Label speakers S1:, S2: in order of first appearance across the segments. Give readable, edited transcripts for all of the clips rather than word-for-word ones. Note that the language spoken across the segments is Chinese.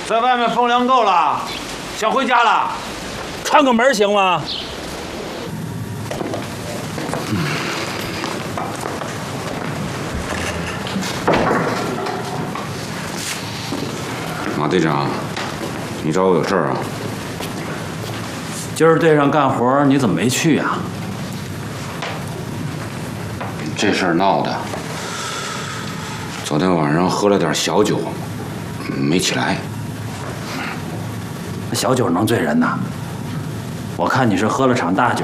S1: 在外面风凉够了，想回家了。
S2: 串个门行吗？
S3: 马队长，你找我有事儿啊？
S1: 今儿队上干活，你怎么没去呀？
S3: 这事儿闹的，昨天晚上喝了点小酒，没起来。
S1: 那小酒能醉人呐？我看你是喝了场大酒。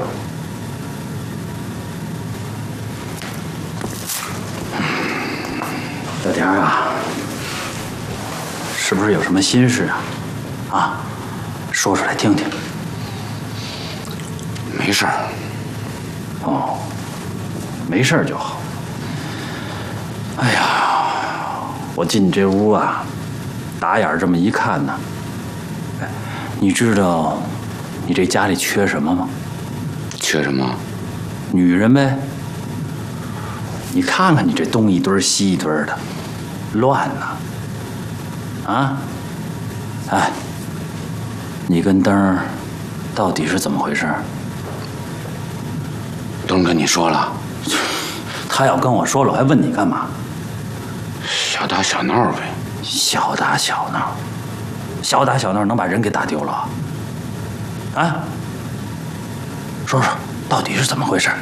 S1: 小田啊，是不是有什么心事啊？啊，说出来听听。
S3: 没事儿。
S1: 哦，没事就好。哎呀，我进你这屋啊，打眼这么一看呢，哎，你知道你这家里缺什么吗？
S3: 缺什么？
S1: 女人呗。你看看你这东一堆西一堆的，乱呐！啊？哎，你跟灯儿到底是怎么回事？
S3: 灯跟你说了。
S1: 他要跟我说了，我还问你干嘛？
S3: 小打小闹呗。
S1: 小打小闹，小打小闹能把人给打丢了？啊？说说到底是怎么回事？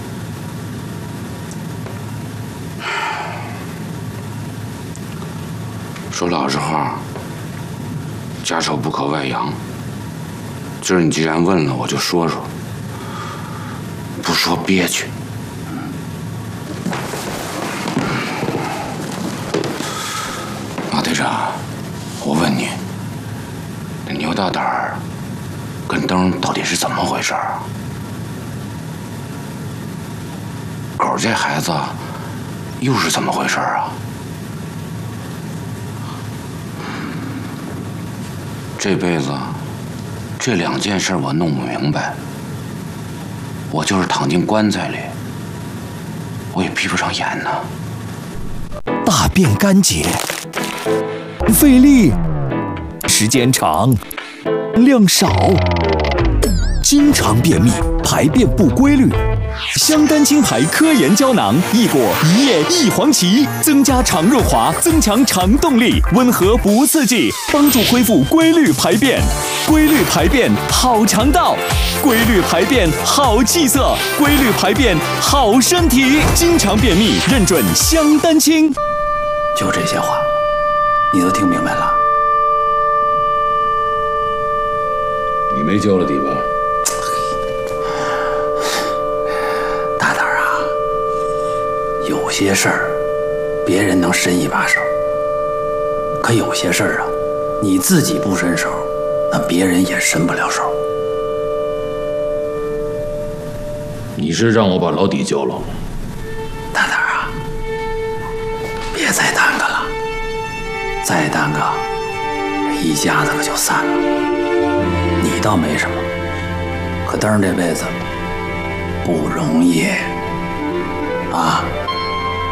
S3: 说老实话，家丑不可外扬。今儿你既然问了，我就说说，不说憋屈。马队长，我问你，那牛大胆儿跟灯到底是怎么回事啊？狗这孩子又是怎么回事啊？这辈子这两件事我弄不明白，我就是躺进棺材里，我也闭不上眼呢。
S4: 大便干结，费力，时间长，量少，经常便秘，排便不规律。香丹青牌科研胶囊，益果一叶一黄芪，增加肠润滑，增强肠动力，温和不刺激，帮助恢复规律排便。规律排便好肠道，规律排便好气色，规律排便好身体。经常便秘，认准香丹青。
S1: 就这些话，你都听明白了？
S3: 你没交了底吧？
S1: 大胆啊！有些事儿，别人能伸一把手，可有些事儿啊，你自己不伸手，那别人也伸不了手。
S5: 你是让我把老底交了？
S1: 大胆啊！别再耽搁了，再耽搁，这一家子可就散了。你倒没什么，可灯儿这辈子不容易啊！